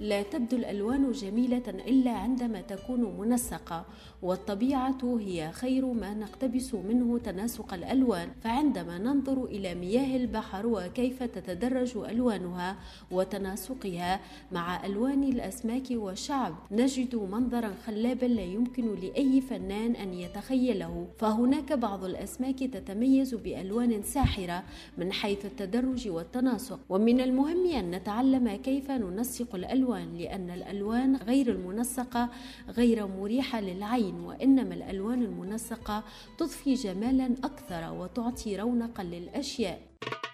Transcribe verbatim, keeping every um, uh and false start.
لا تبدو الألوان جميلة إلا عندما تكون منسقة، والطبيعة هي خير ما نقتبس منه تناسق الألوان. فعندما ننظر إلى مياه البحر وكيف تتدرج ألوانها وتناسقها مع ألوان الأسماك والشعب، نجد منظرا خلابا لا يمكن لأي فنان أن يتخيله. فهناك بعض الأسماك تتميز بألوان ساحرة من حيث التدرج والتناسق، ومن المهم أن نتعلم كيف ننسق الألوان، لأن الألوان غير المنسقة غير مريحة للعين، وإنما الألوان المنسقة تضفي جمالا أكثر وتعطي رونقا للأشياء.